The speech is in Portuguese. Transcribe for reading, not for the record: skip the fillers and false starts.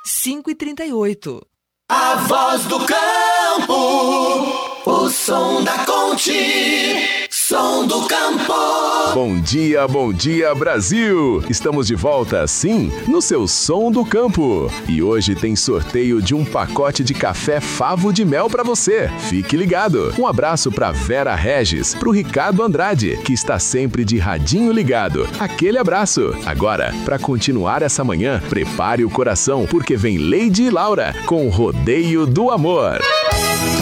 5h38. A voz do campo, o som da Conte, som do campo. Bom dia, Brasil! Estamos de volta, sim, no seu Som do Campo. E hoje tem sorteio de um pacote de café Favo de Mel para você. Fique ligado. Um abraço para Vera Regis, pro Ricardo Andrade, que está sempre de radinho ligado. Aquele abraço. Agora, para continuar essa manhã, prepare o coração, porque vem Lady e Laura com o Rodeio do Amor.